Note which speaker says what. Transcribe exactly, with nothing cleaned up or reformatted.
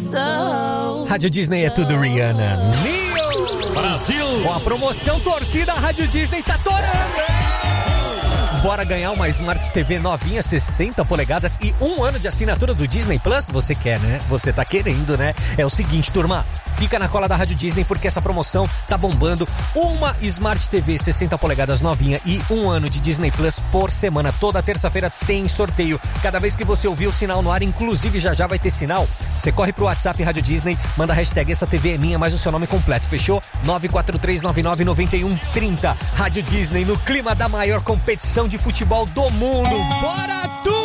Speaker 1: Rádio Disney é tudo, Rihanna. Neo!
Speaker 2: Brasil!
Speaker 1: Com a promoção torcida, a Rádio Disney tá torando! Bora ganhar uma Smart T V novinha, sessenta polegadas e um ano de assinatura do Disney Plus? Você quer, né? Você tá querendo, né? É o seguinte, turma, fica na cola da Rádio Disney porque essa promoção tá bombando. Uma Smart T V sessenta polegadas novinha e um ano de Disney Plus por semana. Toda terça-feira tem sorteio. Cada vez que você ouvir o sinal no ar, inclusive já já vai ter sinal, você corre pro WhatsApp Rádio Disney, manda a hashtag essa T V é minha, mais o seu nome completo, fechou? nove quatro três nove nove nove um três zero. Rádio Disney no clima da maior competição de futebol do mundo. Bora tudo!